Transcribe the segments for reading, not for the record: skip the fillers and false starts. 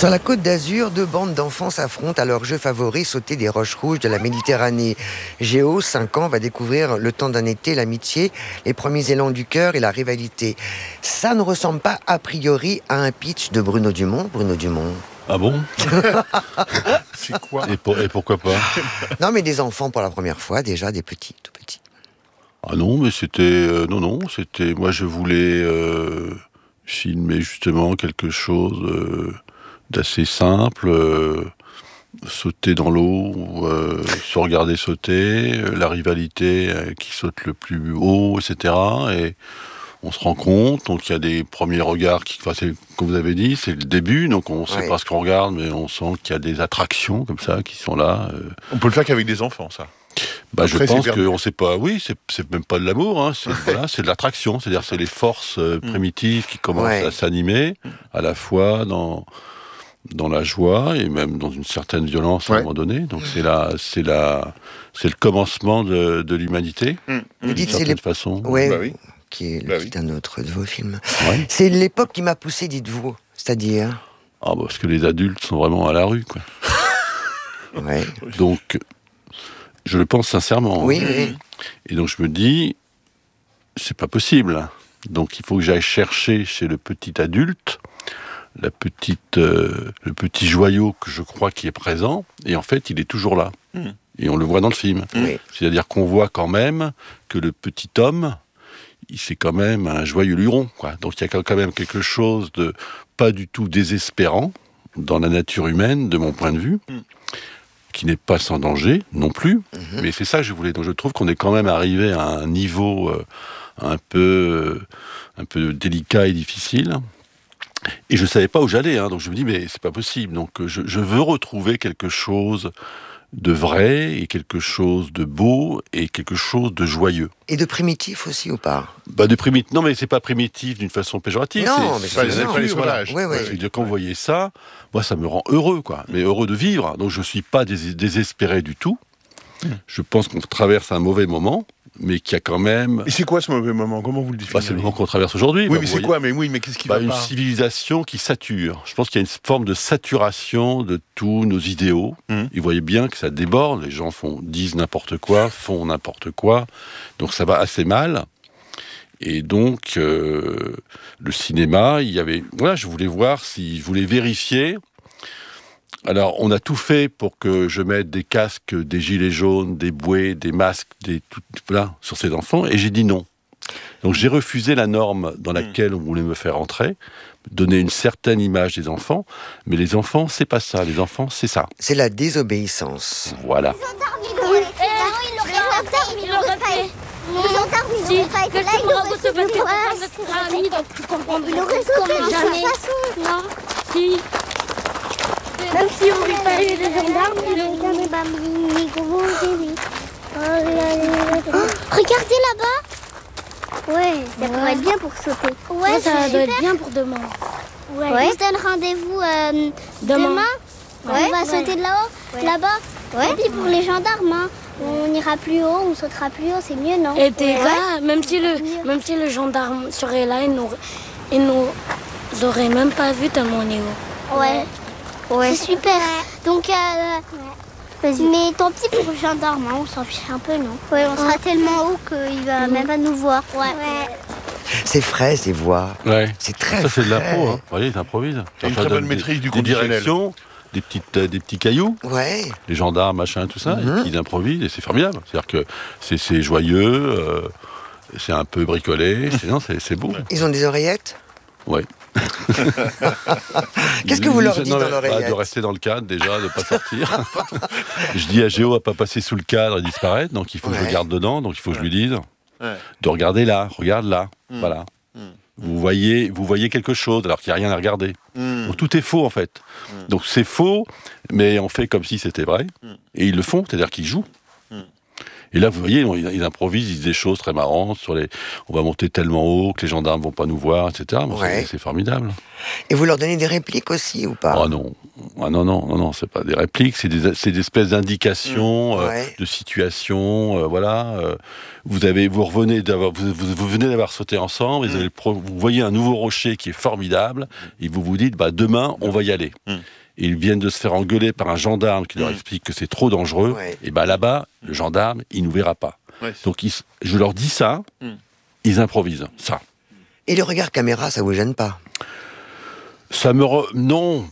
Sur la Côte d'Azur, 2 bandes d'enfants s'affrontent à leur jeu favori, sauter des roches rouges de la Méditerranée. Géo, 5 ans, va découvrir le temps d'un été, l'amitié, les premiers élans du cœur et la rivalité. Ça ne ressemble pas a priori à un pitch de Bruno Dumont. Bruno Dumont. Ah bon? C'est quoi? Et pourquoi pas? Non, mais des enfants pour la première fois, déjà, des petits, tout petits. Ah non, mais c'était... c'était... Moi, je voulais filmer justement quelque chose d'assez simple, sauter dans l'eau, se regarder sauter, la rivalité qui saute le plus haut, etc. Et on se rend compte, donc il y a des premiers regards, comme vous avez dit, c'est le début, donc on ne sait pas ce qu'on regarde, mais on sent qu'il y a des attractions comme ça qui sont là. On peut le faire qu'avec des enfants, ça. Bah, je pense qu'on ne sait pas, oui, c'est même pas de l'amour, hein, c'est de l'attraction, c'est-à-dire c'est les forces primitives qui commencent à s'animer, à la fois dans la joie et même dans une certaine violence à un moment donné. Donc c'est le commencement de l'humanité, Vous dites d'une certaine façon. Ouais, Bah oui. qui est le titre d'un autre de vos films. Ouais. C'est l'époque qui m'a poussé, dites-vous. C'est-à-dire Parce que les adultes sont vraiment à la rue, quoi. Ouais. Donc, je le pense sincèrement. Oui, oui. Et donc je me dis, c'est pas possible. Donc il faut que j'aille chercher chez le petit adulte le petit joyau que je crois qui est présent, et en fait il est toujours là. Et on le voit dans le film. C'est-à-dire qu'on voit quand même que le petit homme, c'est quand même un joyeux luron, quoi. Donc il y a quand même quelque chose de pas du tout désespérant dans la nature humaine, de mon point de vue, qui n'est pas sans danger non plus. Mais c'est ça que je voulais. Donc je trouve qu'on est quand même arrivé à un niveau un peu délicat et difficile. Et je ne savais pas où j'allais, donc je me dis, mais c'est pas possible. Donc je veux retrouver quelque chose de vrai, et quelque chose de beau, et quelque chose de joyeux. Et de primitif aussi, ou pas? De primitif. Non, mais c'est pas primitif d'une façon péjorative. Non, mais c'est la les sauvages. Ouais. C'est-à-dire, quand vous voyez ça, moi, ça me rend heureux, quoi. Mais heureux de vivre. Donc je suis pas désespéré du tout. Je pense qu'on traverse un mauvais moment, mais qu'il y a quand même... Et c'est quoi ce mauvais moment? Comment vous le définissez? c'est le moment qu'on traverse aujourd'hui. Oui, mais c'est quoi? Mais qu'est-ce qui va une pas? civilisation qui sature. Je pense qu'il y a une forme de saturation de tous nos idéaux. Vous voyez bien que ça déborde. Les gens disent n'importe quoi, font n'importe quoi. Donc ça va assez mal. Et donc, le cinéma, je voulais voir je voulais vérifier. Alors, on a tout fait pour que je mette des casques, des gilets jaunes, des bouées, des masques, sur ces enfants, et j'ai dit non. Donc, j'ai refusé la norme dans laquelle on voulait me faire entrer, donner une certaine image des enfants, mais les enfants, c'est pas ça. Les enfants, c'est ça. C'est la désobéissance. Voilà. Les gendarmes, ils n'auraient pas été là, ils auraient sauté Non, si. Même si on n'aurait pas eu les gendarmes, Regardez là-bas. Ouais, ça pourrait être bien pour sauter. Ouais, ça doit être bien pour demain. Ouais. On se donne rendez-vous demain. Ouais. On va sauter de là-haut, là-bas. Ouais. Et puis pour les gendarmes, on ira plus haut, on sautera plus haut, c'est mieux, non? Et t'es là, même si le gendarme serait là, il nous aurait même pas vu tellement on est haut. Ouais. C'est super. Donc, mais tant pis pour le gendarme, on s'en fiche un peu, non? Ouais, on sera tellement haut qu'il va même pas nous voir. Ouais. C'est frais, ces voix. Ouais. C'est très Ça, c'est de frais. l'impro, hein. Vous voyez, ils improvisent. Une très bonne maîtrise du conditionnel. Des directions, des petits cailloux, Ouais. les gendarmes, machin, tout ça, et ils improvisent, et c'est formidable. C'est-à-dire que c'est joyeux, c'est un peu bricolé, c'est beau. Ils ont des oreillettes? Ouais. Qu'est-ce que vous leur dites dans l'oreillette? De rester dans le cadre, déjà, de ne pas sortir. Je dis à Géo à ne pas passer sous le cadre et disparaître, donc il faut que je le garde dedans, donc il faut que je lui dise de regarder là, regarde là, voilà. Vous voyez quelque chose alors qu'il n'y a rien à regarder. Donc tout est faux en fait. Donc c'est faux, mais on fait comme si c'était vrai. Et ils le font, c'est-à-dire qu'ils jouent. Et là, vous voyez, ils improvisent, ils disent des choses très marrantes sur on va monter tellement haut que les gendarmes vont pas nous voir, etc. Bon, c'est formidable. Et vous leur donnez des répliques aussi, ou pas? Ah non, c'est pas des répliques, c'est des espèces d'indications, de situations, voilà. Vous venez d'avoir sauté ensemble, vous voyez un nouveau rocher qui est formidable, et vous vous dites, demain, on va y aller. Et ils viennent de se faire engueuler par un gendarme qui leur explique que c'est trop dangereux, et là-bas, le gendarme, il nous verra pas. Donc je leur dis ça, ils improvisent, ça. Et le regard caméra, ça vous gêne pas? Non.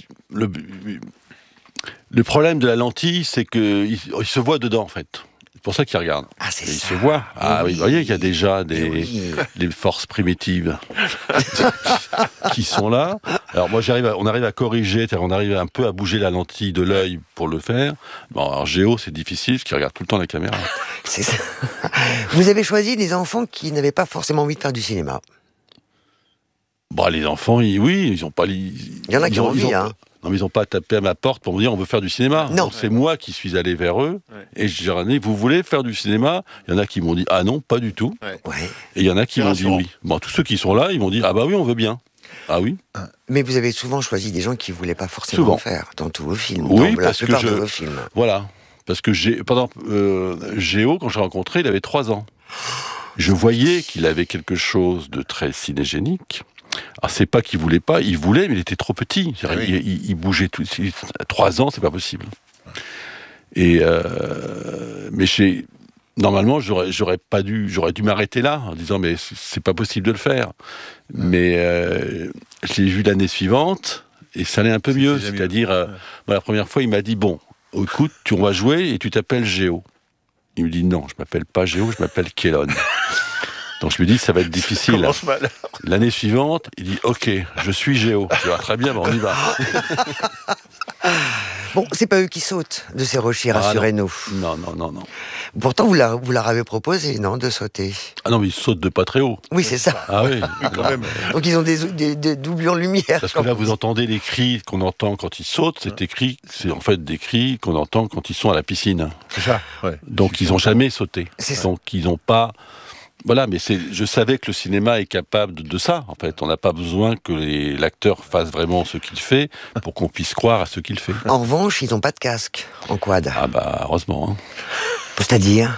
Le problème de la lentille, c'est qu'il se voit dedans, en fait. C'est pour ça qu'il regarde. Ah, c'est ça. Il se voit. Vous voyez qu'il y a déjà des forces primitives qui sont là. Alors moi, on arrive à corriger, on arrive un peu à bouger la lentille de l'œil pour le faire. Bon, alors Géo, c'est difficile, parce qu'il regarde tout le temps la caméra. C'est ça. Vous avez choisi des enfants qui n'avaient pas forcément envie de faire du cinéma. Les enfants, ils ont pas... Il y en a qui ont envie, hein. Non, mais ils n'ont pas tapé à ma porte pour me dire on veut faire du cinéma. Non. Donc, c'est moi qui suis allé vers eux et je leur ai dit vous voulez faire du cinéma? Il y en a qui m'ont dit ah non, pas du tout. Et il y en a qui m'ont dit oui. Bon, tous ceux qui sont là, ils m'ont dit ah bah oui, on veut bien. Ah oui. Mais vous avez souvent choisi des gens qui ne voulaient pas forcément faire dans tous vos films. Oui, dans la plupart de vos films. Voilà. Parce que Géo, quand je l'ai rencontré, il avait 3 ans. Je voyais qu'il avait quelque chose de très cinégénique. Alors, c'est pas qu'il voulait pas, il voulait, mais il était trop petit. Il bougeait tout. 3 ans, c'est pas possible. Et mais normalement, j'aurais dû m'arrêter là en disant mais c'est pas possible de le faire. Mais je l'ai vu l'année suivante et ça allait un peu mieux. C'est-à-dire, la première fois, il m'a dit bon, écoute, on va jouer et tu t'appelles Géo. Il me dit non, je m'appelle pas Géo, je m'appelle Kellon. Donc je me dis, ça va être difficile. L'année suivante, il dit, ok, je suis Géo. Je dis, très bien, on y va. Bon, c'est pas eux qui sautent de ces rochers, rassurez-nous. Non. Pourtant, vous leur avez proposé, non, de sauter? Ah non, mais ils sautent de pas très haut. Oui, c'est ça. Ah oui, quand même. Donc ils ont des doublures lumière. Parce que là, vous entendez les cris qu'on entend quand ils sautent. C'est en fait des cris qu'on entend quand ils sont à la piscine. C'est ça, Donc ils n'ont jamais sauté. C'est Donc ils n'ont pas... Voilà, mais je savais que le cinéma est capable de ça, en fait. On n'a pas besoin que l'acteur fasse vraiment ce qu'il fait pour qu'on puisse croire à ce qu'il fait. En revanche, ils n'ont pas de casque en quad. Ah heureusement. C'est-à-dire ?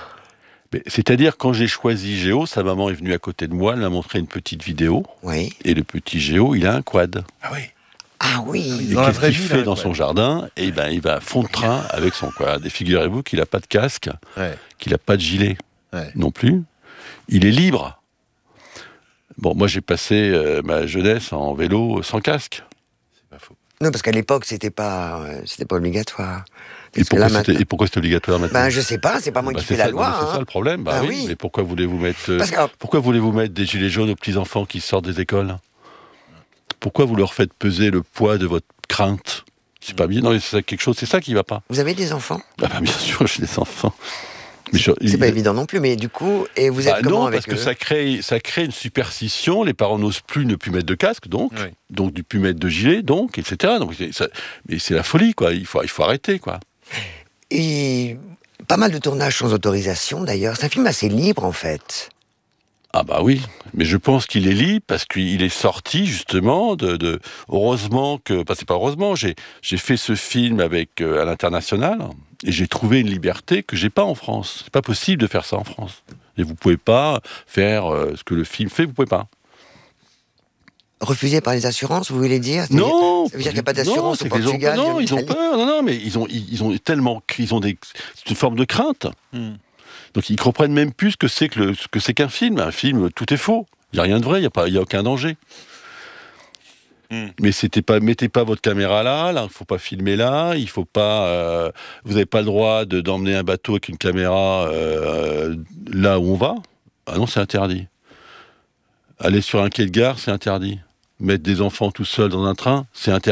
C'est-à-dire, quand j'ai choisi Géo, sa maman est venue à côté de moi, elle m'a montré une petite vidéo. Oui. Et le petit Géo, il a un quad. Ah oui. Ah oui. Et qu'est-ce qu'il fait dans son jardin ? Il va à fond de train avec son quad. Et figurez-vous qu'il n'a pas de casque, qu'il n'a pas de gilet non plus. Il est libre. Bon, moi j'ai passé ma jeunesse en vélo sans casque. C'est pas faux. Non, parce qu'à l'époque c'était pas obligatoire. Et pourquoi c'était obligatoire maintenant ? Je sais pas, c'est pas moi qui fais la loi. C'est ça le problème. Oui. Mais pourquoi voulez-vous mettre des gilets jaunes aux petits enfants qui sortent des écoles ? Pourquoi vous leur faites peser le poids de votre crainte ? C'est pas bien. Non, c'est quelque chose. C'est ça qui va pas. Vous avez des enfants ? Bien sûr, j'ai des enfants. C'est pas évident non plus, mais du coup, et vous êtes comment avec eux ? Parce que ça crée une superstition, les parents n'osent plus ne plus mettre de casque, donc ne plus mettre de gilet, etc. Mais c'est la folie, quoi, il faut arrêter, quoi. Et pas mal de tournages sans autorisation, d'ailleurs, c'est un film assez libre, en fait. Ah oui, mais je pense qu'il est libre parce qu'il est sorti justement heureusement que... c'est pas heureusement, j'ai fait ce film à l'international et j'ai trouvé une liberté que j'ai pas en France. C'est pas possible de faire ça en France. Et vous pouvez pas faire ce que le film fait, vous pouvez pas. Refusé par les assurances, vous voulez dire ? Non. Ça veut dire qu'il n'y a pas d'assurance au Portugal ? Non, ils ont peur. Non, mais ils ont tellement... c'est une forme de crainte. Donc ils comprennent même plus ce que c'est qu'un film. Un film, tout est faux. Il n'y a rien de vrai, il n'y a aucun danger. Mais mettez pas votre caméra là, il ne faut pas filmer là, il faut pas... vous n'avez pas le droit d'emmener un bateau avec une caméra là où on va. Ah non, c'est interdit. Aller sur un quai de gare, c'est interdit. Mettre des enfants tout seuls dans un train, c'est interdit.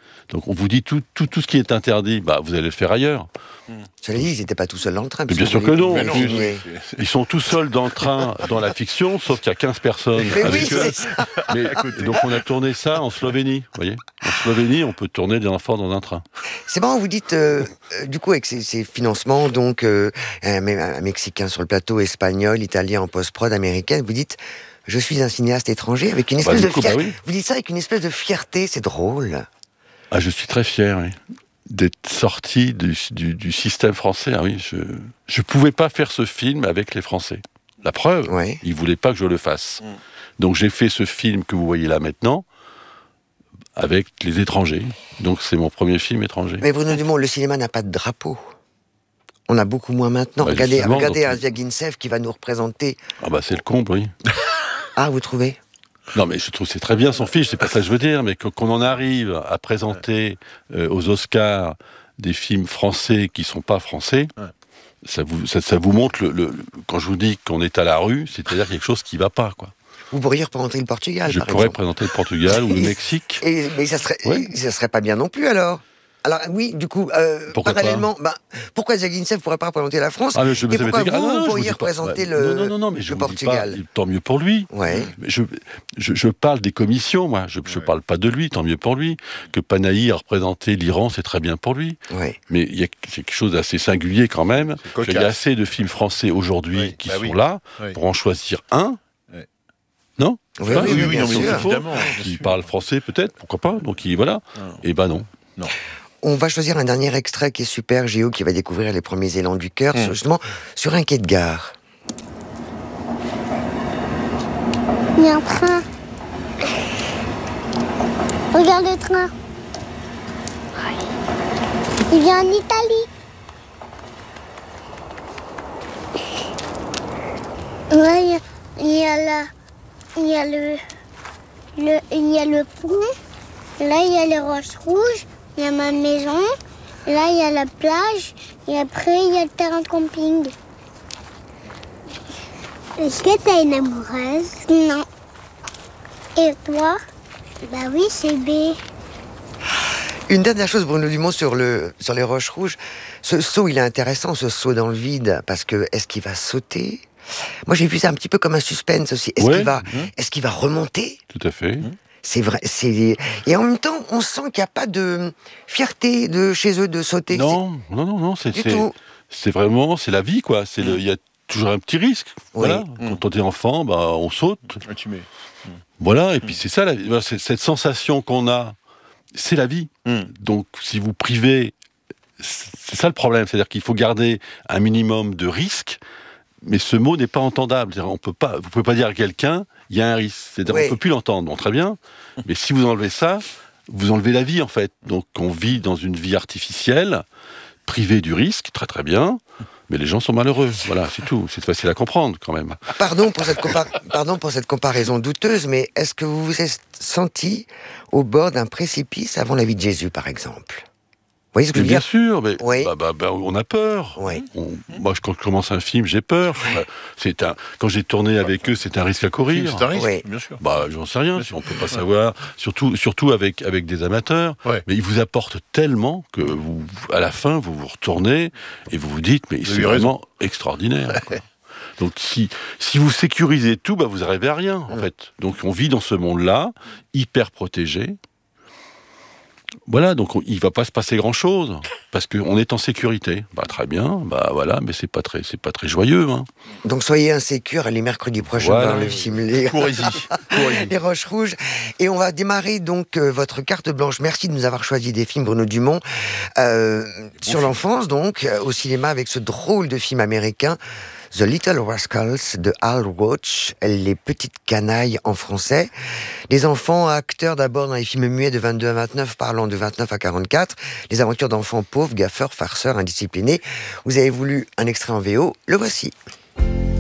Donc on vous dit tout ce qui est interdit, vous allez le faire ailleurs. Cela dit, ils n'étaient pas tout seuls dans le train. Mais bien sûr que non. Mais Ils sont tout seuls dans le train, dans la fiction, sauf qu'il y a 15 personnes Mais oui, avec eux. c'est ça. Donc on a tourné ça en Slovénie, vous voyez. En Slovénie, on peut tourner des enfants dans un train. C'est marrant, vous dites, du coup, avec ces financements, donc un Mexicain sur le plateau, espagnol, italien en post-prod, américaine, vous dites, je suis un cinéaste étranger, avec une espèce de fierté. Oui. Vous dites ça avec une espèce de fierté, c'est drôle. Ah, je suis très fier, oui, d'être sorti du système français. Ah oui, je pouvais pas faire ce film avec les Français. La preuve, ils voulaient pas que je le fasse. Donc j'ai fait ce film que vous voyez là maintenant avec les étrangers. Donc c'est mon premier film étranger. Mais Bruno Dumont, le cinéma n'a pas de drapeau. On a beaucoup moins maintenant. Regardez Asia Ginsev qui va nous représenter. Ah c'est le comble, oui. Ah, vous trouvez ? Non, mais je trouve que c'est très bien son film, c'est pas ça que je veux dire, mais qu'on en arrive à présenter aux Oscars des films français qui sont pas français, ça vous montre, quand je vous dis qu'on est à la rue, c'est-à-dire quelque chose qui va pas, quoi. Vous pourriez représenter le Portugal, Je pourrais présenter le Portugal ou le Mexique. Mais ça serait pas bien non plus, alors. Alors oui, du coup, parallèlement, pourquoi Asia Ginsev ne pourrait pas représenter la France et pourquoi vous pourriez représenter le Portugal? Tant mieux pour lui. Ouais. Je parle des commissions, moi. Je parle pas de lui, tant mieux pour lui. Que Panahi a représenté l'Iran, c'est très bien pour lui. Ouais. Mais il y a quelque chose d'assez singulier quand même. Il y a assez de films français aujourd'hui qui sont là pour en choisir un. Non? Oui, bien sûr. Évidemment. Qui parle français peut-être, pourquoi pas. Donc voilà. Et non. On va choisir un dernier extrait qui est super, Géo, qui va découvrir les premiers élans du cœur, justement, sur un quai de gare. Il y a un train. Regarde le train. Il vient en Italie. Là, il y a le pont. Là, il y a les roches rouges. Il y a ma maison, là il y a la plage, et après il y a le terrain de camping. Est-ce que t'as une amoureuse? Non. Et toi? Bah oui, c'est B. Une dernière chose, Bruno Dumont, sur les roches rouges. Ce saut, il est intéressant, ce saut dans le vide, parce que est-ce qu'il va sauter? Moi, j'ai vu ça un petit peu comme un suspense aussi. Est-ce qu'il va remonter? Tout à fait. C'est vrai, et en même temps, on sent qu'il n'y a pas de fierté chez eux de sauter. Non, c'est vraiment, c'est la vie, quoi. Il y a toujours un petit risque. Oui. Voilà. Quand on est enfant, on saute. Voilà, et puis c'est ça, cette sensation qu'on a, c'est la vie. Donc, si vous privez, c'est ça le problème, c'est-à-dire qu'il faut garder un minimum de risque. Mais ce mot n'est pas entendable. Vous pouvez pas dire à quelqu'un, il y a un risque. C'est-à-dire, on peut plus l'entendre. Bon, très bien. Mais si vous enlevez ça, vous enlevez la vie, en fait. Donc, on vit dans une vie artificielle, privée du risque, très très bien. Mais les gens sont malheureux. Voilà, c'est tout. C'est facile à comprendre, quand même. Pardon pour cette comparaison douteuse, mais est-ce que vous vous êtes senti au bord d'un précipice avant la vie de Jésus, par exemple? Vous voyez ce que je veux dire? Bien sûr, mais on a peur. Oui. Moi, quand je commence un film, j'ai peur. Quand j'ai tourné avec eux, c'est un risque à courir. C'est un risque, Oui. bien sûr. J'en sais rien, si on peut pas savoir. Surtout avec des amateurs. Ouais. Mais ils vous apportent tellement que à la fin, vous vous retournez et vous vous dites, mais c'est vraiment extraordinaire. Quoi. Donc, si vous sécurisez tout, vous n'arrivez à rien, en fait. Donc, on vit dans ce monde-là, hyper protégé. Voilà, donc il ne va pas se passer grand-chose, parce qu'on est en sécurité. Très bien, voilà, mais c'est pas très joyeux. Hein. Donc soyez insécures, les mercredis prochains voir le film Les Roches Rouges. Et on va démarrer donc votre carte blanche. Merci de nous avoir choisi des films, Bruno Dumont, sur l'enfance, donc, au cinéma, avec ce drôle de film américain, The Little Rascals de Hal Roach, Les Petites Canailles en français. Les enfants acteurs d'abord dans les films muets de 22 à 29, parlant de 29 à 44. Les aventures d'enfants pauvres, gaffeurs, farceurs, indisciplinés. Vous avez voulu un extrait en VO, le voici.